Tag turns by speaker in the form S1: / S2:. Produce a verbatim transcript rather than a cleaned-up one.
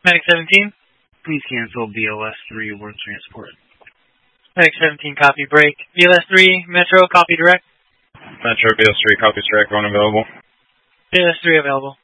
S1: Medic seventeen.
S2: Please cancel B L S three work transport.
S1: Medic seventeen, copy break. B L S three, Metro, copy direct.
S3: Metro, B L S three, copy direct, one available.
S1: B L S three available.